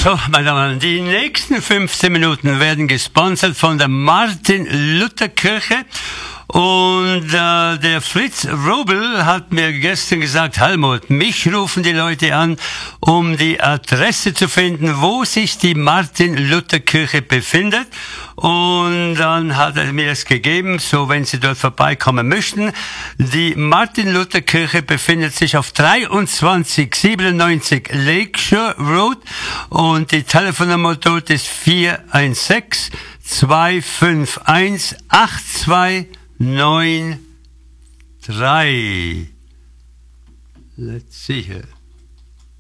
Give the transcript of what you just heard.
So, meine Damen und Herren, die nächsten 15 Minuten werden gesponsert von der Martin-Luther-Kirche. Und der Fritz Robel hat mir gestern gesagt, Helmut, mich rufen die Leute an, um die Adresse zu finden, wo sich die Martin-Luther-Kirche befindet. Und dann hat er mir es gegeben, so wenn Sie dort vorbeikommen möchten. Die Martin-Luther-Kirche befindet sich auf 2397 Lakeshore Road und die Telefonnummer dort ist 416 251 8293. Let's see here.